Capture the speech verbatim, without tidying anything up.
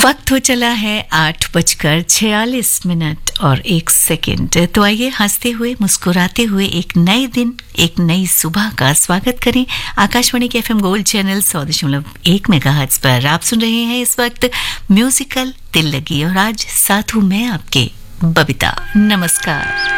वक्त हो चला है आठ बजकर छियालीस मिनट और एक सेकंड। तो आइए हंसते हुए मुस्कुराते हुए एक नए दिन एक नई सुबह का स्वागत करें। आकाशवाणी के एफएम गोल्ड चैनल सौ दशमलव एक मेगाहर्ट्ज पर आप सुन रहे हैं इस वक्त म्यूजिकल दिल लगी और आज साथ हूं मैं आपके बबीता। नमस्कार।